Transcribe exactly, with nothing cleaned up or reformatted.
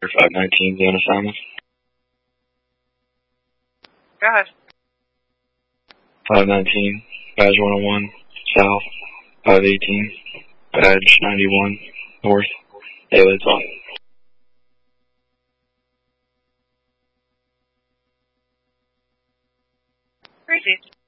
five nineteen, the assignment. Go ahead. five nineteen, badge one oh one, south, five eighteen, badge ninety-one, north, daily talk. Crazy.